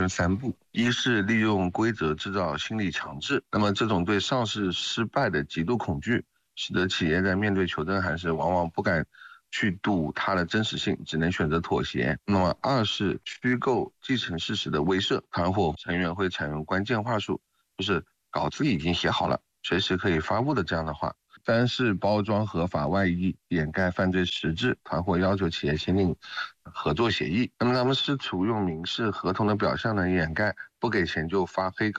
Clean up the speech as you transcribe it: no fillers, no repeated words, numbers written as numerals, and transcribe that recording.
三步：一是利用规则制造心理强制，那么这种对上市失败的极度恐惧，使得企业在面对求真还时，往往不敢去赌它的真实性，只能选择妥协。那么二是虚构既成事实的威慑，团伙成员会采用关键话术，就是稿子已经写好了，随时可以发布的这样的话。三是包装合法外衣，掩盖犯罪实质，团伙要求企业签订合作协议，那么他们试图用民事合同的表象呢掩盖不给钱就发黑稿。